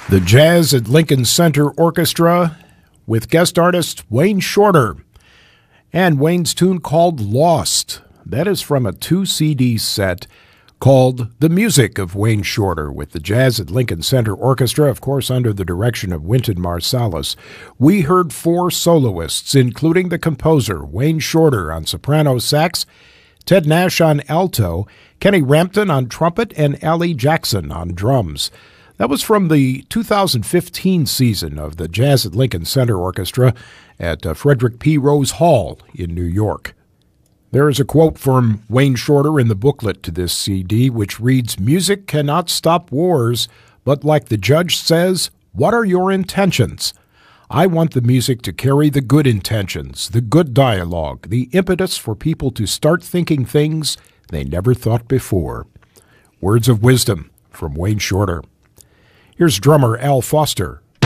The Jazz at Lincoln Center Orchestra with guest artist Wayne Shorter. And Wayne's tune called Lost. That is from a 2-CD set called The Music of Wayne Shorter with the Jazz at Lincoln Center Orchestra, of course under the direction of Wynton Marsalis. We heard 4 soloists, including the composer Wayne Shorter on soprano sax, Ted Nash on alto, Kenny Rampton on trumpet, and Allie Jackson on drums. That was from the 2015 season of the Jazz at Lincoln Center Orchestra at Frederick P. Rose Hall in New York. There is a quote from Wayne Shorter in the booklet to this CD, which reads, "Music cannot stop wars, but like the judge says, what are your intentions? I want the music to carry the good intentions, the good dialogue, the impetus for people to start thinking things they never thought before." Words of wisdom from Wayne Shorter. Here's drummer Al Foster